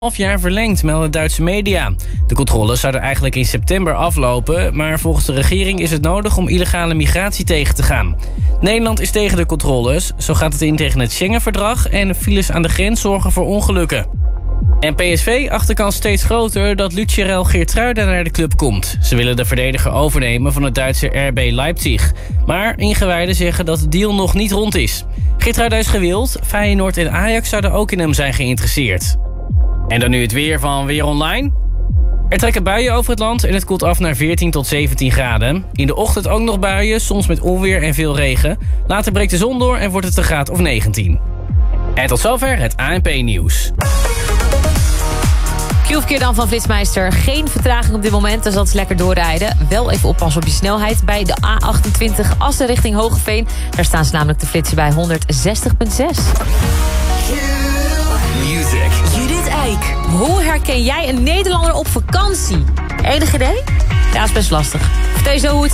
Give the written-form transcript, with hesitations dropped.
half jaar verlengd, melden Duitse media. De controles zouden eigenlijk in september aflopen, maar volgens de regering is het nodig om illegale migratie tegen te gaan. Nederland is tegen de controles, zo gaat het in tegen het Schengen-verdrag en files aan de grens zorgen voor ongelukken. En PSV achterkans steeds groter dat Lucierel Geertruida naar de club komt. Ze willen de verdediger overnemen van het Duitse RB Leipzig. Maar ingewijden zeggen dat de deal nog niet rond is. Geertruida is gewild, Feyenoord en Ajax zouden ook in hem zijn geïnteresseerd. En dan nu het weer van Weer Online. Er trekken buien over het land en het koelt af naar 14 tot 17 graden. In de ochtend ook nog buien, soms met onweer en veel regen. Later breekt de zon door en wordt het een graad of 19. En tot zover het ANP-nieuws. Q-verkeer dan van Flitsmeister. Geen vertraging op dit moment, dus dat is lekker doorrijden. Wel even oppassen op je snelheid bij de A28 Assen richting Hogeveen. Daar staan ze namelijk te flitsen bij 160,6. Judith Eyck, hoe herken jij een Nederlander op vakantie? Enig idee? Ja, is best lastig. Vertel je zo hoe het